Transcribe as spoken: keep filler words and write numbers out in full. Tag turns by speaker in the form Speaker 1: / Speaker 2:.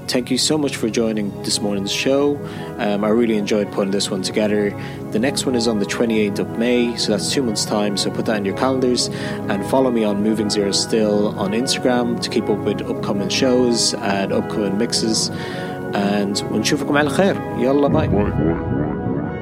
Speaker 1: thank you so much for joining this morning's show. Um, I really enjoyed putting this one together. The next one is on the twenty-eighth of May, so that's two months' time. So put that in your calendars and follow me on Moving Zero Still on Instagram to keep up with upcoming shows and upcoming mixes. And ونشوفكم على خير. يلا باي.